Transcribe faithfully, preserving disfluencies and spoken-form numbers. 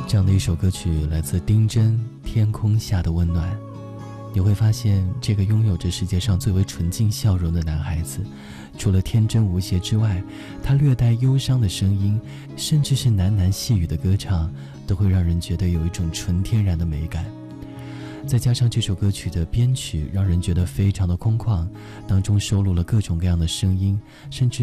这样的一首歌曲来自丁真《天空下的温暖》。你会发现，这个拥有着世界上最为纯净笑容的男孩子，除了天真无邪之外，他略带忧伤的声音，甚至是喃喃细语的歌唱，都会让人觉得有一种纯天然的美感。再加上这首歌曲的编曲让人觉得非常的空旷，当中收录了各种各样的声音，甚至